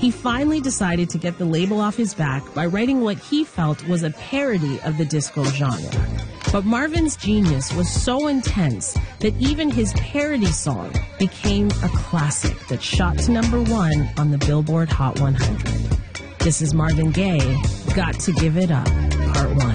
He finally decided to get the label off his back by writing what he felt was a parody of the disco genre. But Marvin's genius was so intense that even his parody song became a classic that shot to #1 on the Billboard Hot 100. This is Marvin Gaye, Got to Give It Up, Part 1.